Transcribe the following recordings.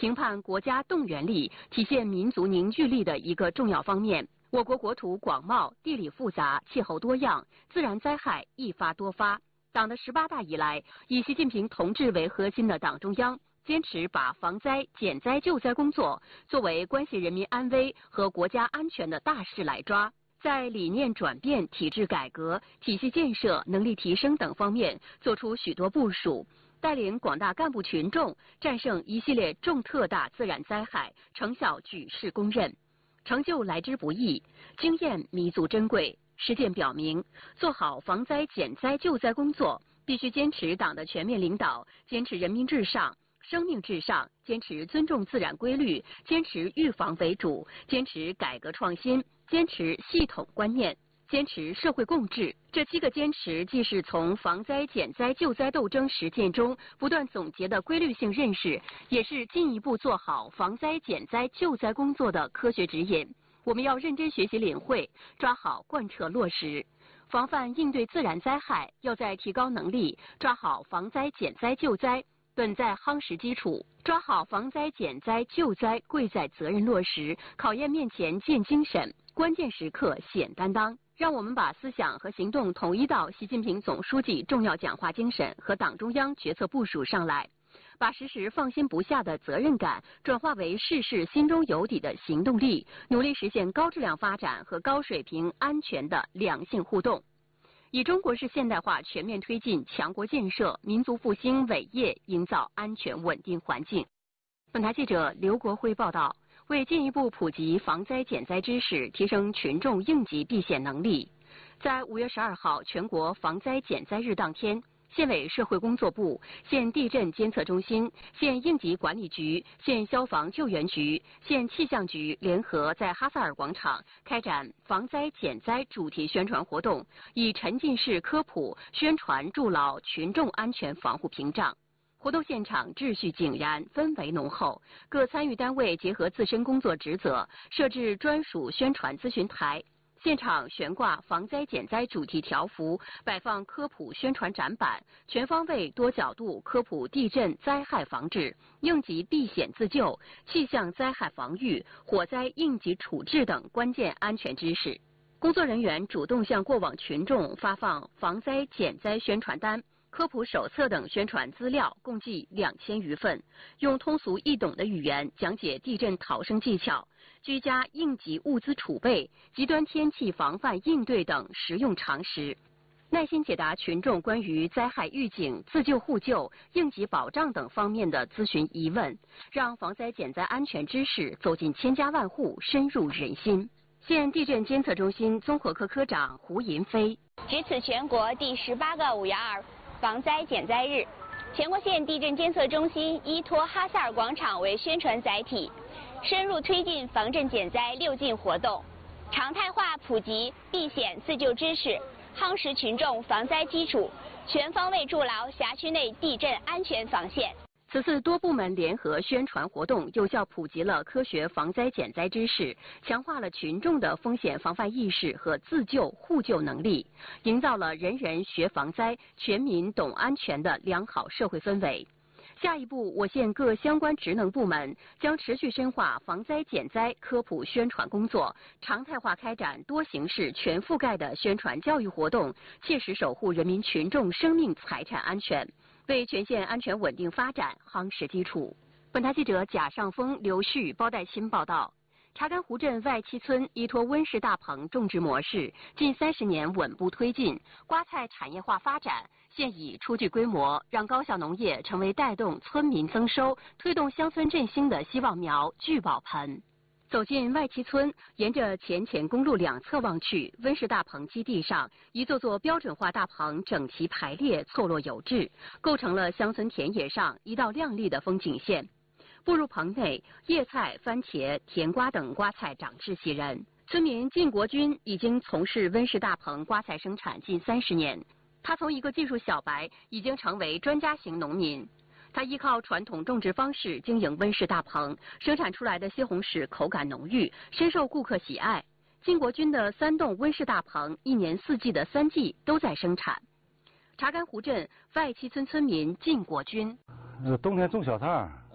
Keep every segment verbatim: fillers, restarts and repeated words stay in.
评判国家动员力、体现民族凝聚力的一个重要方面。我国国土广袤，地理复杂，气候多样，自然灾害一发多发。党的十八大以来，以习近平同志为核心的党中央坚持把防灾、减灾、救灾工作作为关系人民安危和国家安全的大事来抓，在理念转变、体制改革、体系建设、能力提升等方面做出许多部署，带领广大干部群众战胜一系列重特大自然灾害，成效举世公认。成就来之不易，经验弥足珍贵。实践表明，做好防灾、减灾、救灾工作，必须坚持党的全面领导，坚持人民至上、生命至上，坚持尊重自然规律，坚持预防为主，坚持改革创新，坚持系统观念，坚持社会共治。这七个坚持，既是从防灾、减灾、救灾斗争实践中不断总结的规律性认识，也是进一步做好防灾、减灾、救灾工作的科学指引。我们要认真学习领会，抓好贯彻落实。防范应对自然灾害，要在提高能力，抓好防灾、减灾、救灾，本在夯实基础；抓好防灾、减灾、救灾，贵在责任落实。考验面前见精神，关键时刻显担当。让我们把思想和行动统一到习近平总书记重要讲话精神和党中央决策部署上来，把时时放心不下的责任感转化为事事心中有底的行动力，努力实现高质量发展和高水平安全的良性互动，以中国式现代化全面推进强国建设、民族复兴伟业营造安全稳定环境。本台记者刘国辉报道。为进一步普及防灾减灾知识，提升群众应急避险能力，在五月十二号全国防灾减灾日当天，县委社会工作部、县地震监测中心、县应急管理局、县消防救援局、县气象局联合在哈萨尔广场开展防灾减灾主题宣传活动，以沉浸式科普宣传筑牢群众安全防护屏障。活动现场秩序井然，氛围浓厚。各参与单位结合自身工作职责，设置专属宣传咨询台，现场悬挂防灾减灾主题条幅，摆放科普宣传展板，全方位多角度科普地震灾害防治、应急避险自救、气象灾害防御、火灾应急处置等关键安全知识。工作人员主动向过往群众发放防灾减灾宣传单、科普手册等宣传资料共计两千余份，用通俗易懂的语言讲解地震逃生技巧、居家应急物资储备、极端天气防范应对等实用常识，耐心解答群众关于灾害预警、自救互救、应急保障等方面的咨询疑问，让防灾减灾安全知识走进千家万户，深入人心。县地震监测中心综合科科长胡银飞： 值此全国第十八个五月二防灾减灾日，全国县地震监测中心依托哈萨尔广场为宣传载体，深入推进防震减灾六进活动，常态化普及避险自救知识，夯实群众防灾基础，全方位筑牢辖区内地震安全防线。 此次多部门联合宣传活动，有效普及了科学防灾减灾知识，强化了群众的风险防范意识和自救互救能力，营造了人人学防灾、全民懂安全的良好社会氛围。下一步，我县各相关职能部门将持续深化防灾减灾科普宣传工作，常态化开展多形式全覆盖的宣传教育活动，切实守护人民群众生命财产安全，为全县安全稳定发展夯实基础。本台记者贾尚峰、刘旭、包代新报道。查干湖镇外七村依托温室大棚种植模式，近三十年稳步推进瓜菜产业化发展，现已初具规模，让高效农业成为带动村民增收、推动乡村振兴的希望苗、聚宝盆。走进外七村，沿着前前公路两侧望去，温室大棚基地上，一座座标准化大棚整齐排列，错落有致，构成了乡村田野上一道亮丽的风景线。步入棚内，叶菜、番茄、甜瓜等瓜菜长势喜人。村民靳国军已经从事温室大棚瓜菜生产近三十年，他从一个技术小白已经成为专家型农民。他依靠传统种植方式经营温室大棚，生产出来的西红柿口感浓郁，深受顾客喜爱。靳国军的三栋温室大棚一年四季的三季都在生产。查干湖镇外七村村民靳国军： 呃，冬天种小菜，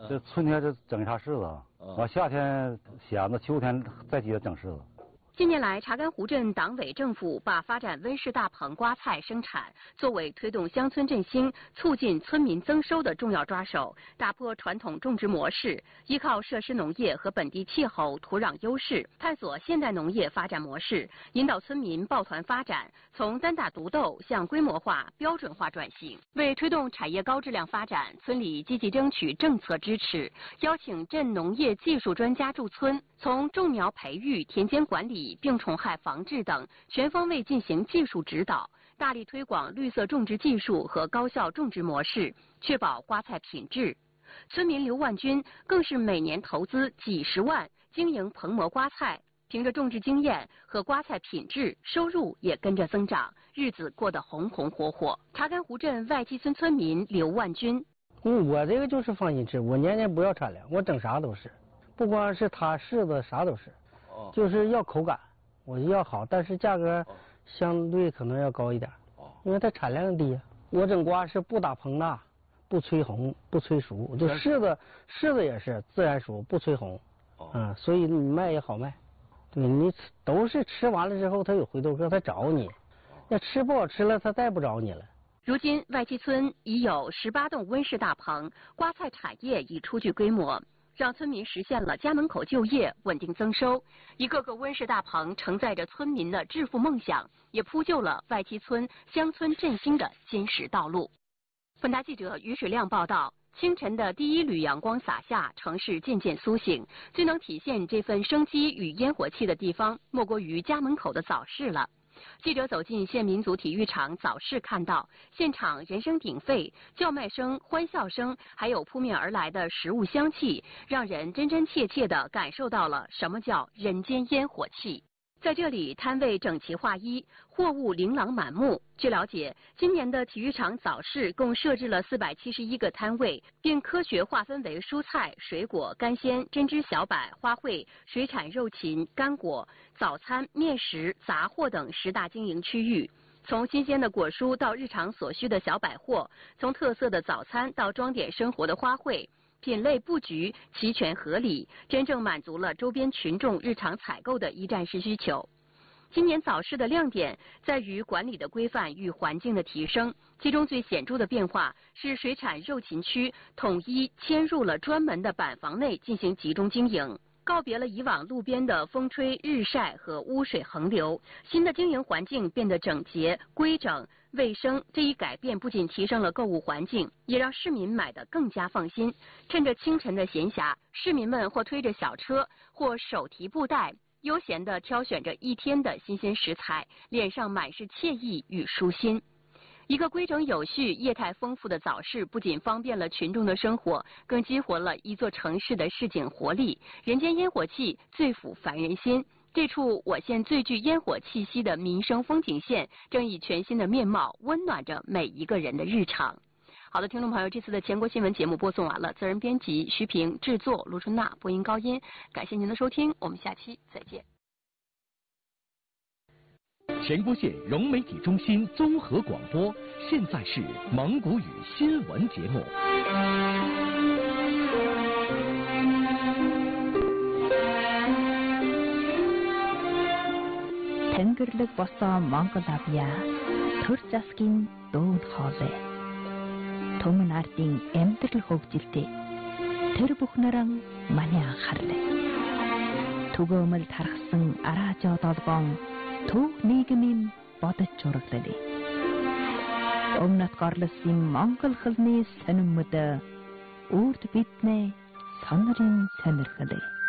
这春天就整一茬柿子，完夏天闲着，秋天再接着整柿子。 近年来，查干湖镇党委政府把发展温室大棚瓜菜生产作为推动乡村振兴、促进村民增收的重要抓手，打破传统种植模式，依靠设施农业和本地气候、土壤优势，探索现代农业发展模式，引导村民抱团发展，从单打独斗向规模化、标准化转型。为推动产业高质量发展，村里积极争取政策支持，邀请镇农业技术专家驻村，从种苗培育、田间管理、病虫害防治等全方位进行技术指导，大力推广绿色种植技术和高效种植模式，确保瓜菜品质。村民刘万军更是每年投资几十万经营棚蘑瓜菜，凭着种植经验和瓜菜品质，收入也跟着增长，日子过得红红火火。查干湖镇外基村村民刘万军： 嗯，我这个就是放心吃，我年年不要产粮，我整啥都是，不光是它柿子啥都是，就是要口感。我要好，但是价格相对可能要高一点，因为它产量低。我整瓜是不打棚的，不催红，不催熟。就柿子，柿子也是自然熟，不催红，嗯，所以你卖也好卖。对，你都是吃完了之后，它有回头客，它找你。要吃不好吃了，它再不找你了。 如今，外基村已有十八栋温室大棚，瓜菜产业已初具规模，让村民实现了家门口就业、稳定增收。一个个温室大棚承载着村民的致富梦想，也铺就了外基村乡村振兴的坚实道路。本台记者于水亮报道。清晨的第一缕阳光洒下，城市渐渐苏醒。最能体现这份生机与烟火气的地方，莫过于家门口的早市了。记者走进县民族体育场早市，看到现场人声鼎沸，叫卖声、欢笑声，还有扑面而来的食物香气，让人真真切切地感受到了什么叫人间烟火气。在这里，摊位整齐划一，货物琳琅满目。据了解，今年的体育场早市共设置了四百七十一个摊位，并科学划分为蔬菜、水果、干鲜、针织小摆、花卉、水产肉禽、干果、早餐、面食、杂货等十大经营区域。从新鲜的果蔬到日常所需的小百货，从特色的早餐到装点生活的花卉，品类布局齐全合理，真正满足了周边群众日常采购的一站式需求。今年早市的亮点在于管理的规范与环境的提升，其中最显著的变化是水产肉禽区统一迁入了专门的板房内进行集中经营，告别了以往路边的风吹日晒和污水横流，新的经营环境变得整洁规整卫生。这一改变不仅提升了购物环境，也让市民买得更加放心。趁着清晨的闲暇，市民们或推着小车，或手提布袋，悠闲地挑选着一天的新鲜食材，脸上满是惬意与舒心。一个规整有序、业态丰富的早市，不仅方便了群众的生活，更激活了一座城市的市井活力。人间烟火气最抚凡人心。这处我县最具烟火气息的民生风景线，正以全新的面貌温暖着每一个人的日常。好的，听众朋友，这次的全国新闻节目播送完了，责任编辑徐平，制作卢春娜，播音高音。感谢您的收听，我们下期再见。 全国县融媒体中心综合广播，现在是蒙古语新闻节目。 Тэнгэрлэг босоо Монгол авьяа төр засгийн дүүн хоолой Түмэн ардын амьдрал хөгжилтэй тэр бүхнэрэн маний анхаарлаа түгөөмөл тархсан араажоо долгоон төв нийгмийн бодож зураглалаа өмнөд горлосын Монгол хэлний сонирмод үрд биднээ сонирын сонирхлаа